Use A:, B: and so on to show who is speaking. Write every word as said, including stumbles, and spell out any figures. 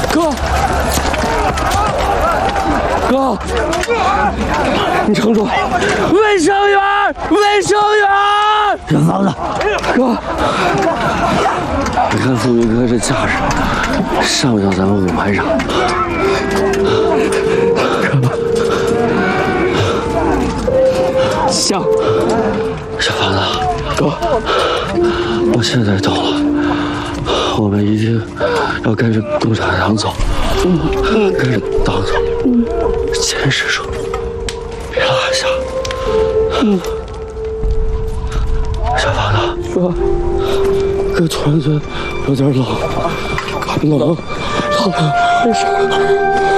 A: 哥，哥，你撑住！卫生员，卫生员！
B: 小房子，
A: 哥，你看风云哥这架势，像不像咱们五排长？像。小房子，哥，我现在懂了，我们一定要跟着共产党走，嗯，跟着党走，嗯，坚持住，别落下。嗯，小房子，哥，哥穿的有点冷，冷，冷，为啥？